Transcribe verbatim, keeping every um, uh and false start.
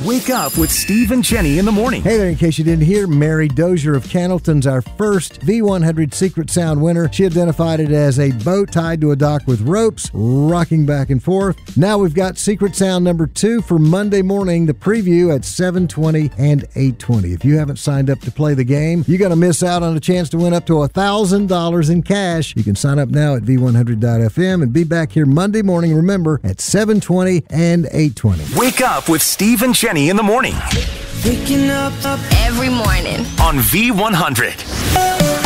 Wake up with Steve and Jenny in the morning. Hey there, in case you didn't hear, Mary Dozier of Cannleton's our first V one hundred Secret Sound winner. She identified it as a boat tied to a dock with ropes, rocking back and forth. Now we've got Secret Sound number two for Monday morning, the preview at seven twenty and eight twenty. If you haven't signed up to play the game, you're going to miss out on a chance to win up to one thousand dollars in cash. You can sign up now at V one hundred dot F M and be back here Monday morning, remember, at seven twenty and eight twenty. Wake up with Steve and Jenny in the morning Waking up, up every morning on V one hundred.